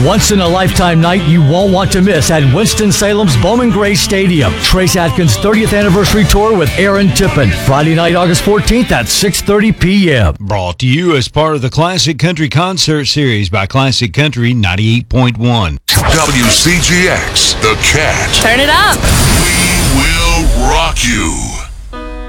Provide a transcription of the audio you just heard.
once-in-a-lifetime night you won't want to miss at Winston-Salem's Bowman Gray Stadium. Trace Adkins' 30th anniversary tour with Aaron Tippin. Friday night, August 14th at 6:30 p.m. Brought to you as part of the Classic Country Concert Series by Classic Country 98.1. WCGX, The Cat. Turn it up. We will rock you.